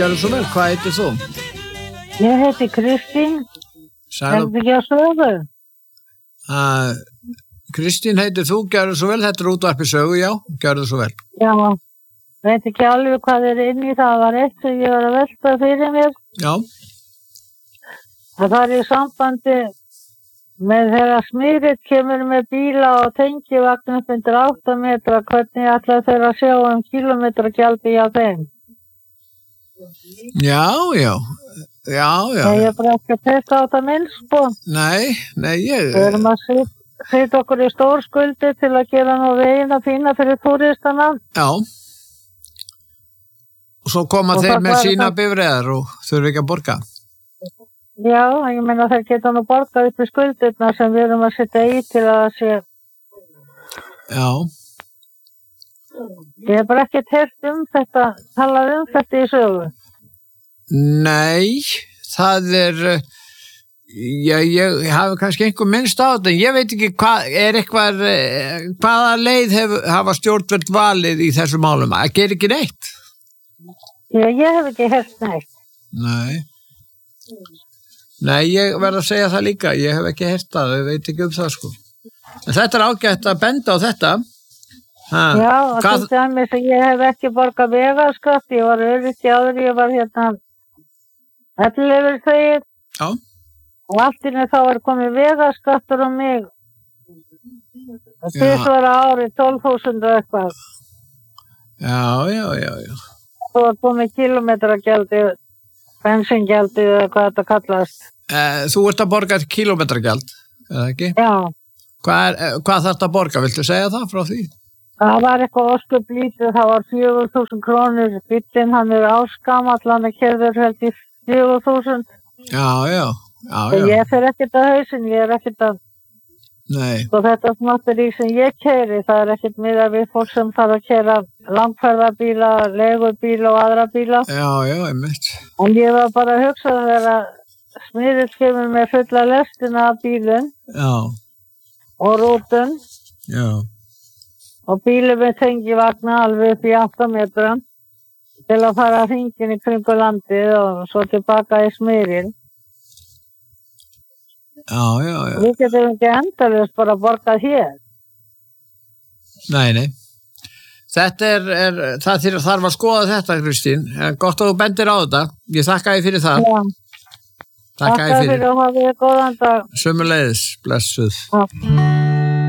gjörðu svo vel, hvað heitir þú? Ég heiti Kristín. Sæl Er og- þetta ekki á sögu? Kristín heitir þú, gjörðu svo vel, þetta útvarpi sögu, já, gjörðu svo vel. Já. Veit ekki alveg hvað inn í það. Var eitt sem ég var að velta fyrir mér. Já, Það er í sambandi með þegar Smyrill kemur með bíla og tengivagn upp undir 8 metra, hvernig ætla þeir að sjá kílómetragjaldi hjá þeim? já. Ég er bara ekki að testa á það minnst, sko. Nei, Við erum að setja okkur í stór skuldi til að gera nú vegina fína fyrir túristana. já. Og svo koma Og þeir það með var sína það- bifreiðar og þurfi ekki að borga. Já, ég meina þeir geta nú borgað upp í skuldirna sem við erum að setja í til að það sé. Já, Ég hef bara ekki heyrt talað um þetta í sögu. nei, það ég hafi kannski einhver minnst á þetta, en ég veit ekki hvaða leið hafa stjórnvöld valið í þessu málum, að gera ekki neitt. Ég hef ekki heyrt neitt. Nei, ég verð að segja það líka, ég hef ekki heyrt það, ég veit ekki það sko. En þetta ágætt að benda á þetta. Já, og til dæmis að ég hef ekki borgað vegaskatt, ég var öryrki áður, ég var ellilífeyrisþegi. Já. Og allt inni þá er komið vegaskattur á mig. Þess var ári 12.000 og eitthvað. Já. Svo var komið kílómetragjaldi, bensíngjaldi eða hvað þetta kallast. Þú ert að borga kílómetragjald, eða ekki? Já. Hvað þarftu að borga, viltu segja það frá því? Það var eitthvað ósköp lítið, það var 4.000 krónur, bíllinn hann er áskamall, hann er kerður held í 4.000. Já. Ég fer ekkert að hausinn, ég er ekkert að... Nei. Og þetta smátteri sem ég keyri, það er ekkert miðað við fólk sem þarf að keyra langferðabíla, legubíla og aðra bíla. Já, einmitt. En ég var bara að hugsa þegar Smyrill kemur með fulla lestina af bílum og rútun. Já. Og bílum með tengivagna alveg upp í 8 metra til að fara hringinn í kringu landið og svo tilbaka í Smyrill. Já. Við getum ekki endalaust bara borgað hér. Nei. Þetta það þarf að skoða þetta, Kristín. Gott að þú bendir á þetta. Ég þakka þér fyrir það. Já. Þakka þér fyrir að hafa góðan dag. Sömuleiðis, blessuð. Já.